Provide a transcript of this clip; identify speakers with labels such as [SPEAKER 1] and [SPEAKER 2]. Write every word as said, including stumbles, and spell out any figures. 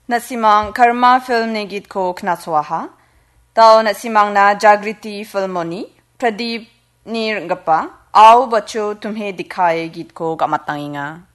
[SPEAKER 1] nasimang karma film ne git ko knaswaha tao nasimang na Jagriti filmoni Pradeep nir gapa आओ बच्चों तुम्हें दिखाए गीत को गमतांगा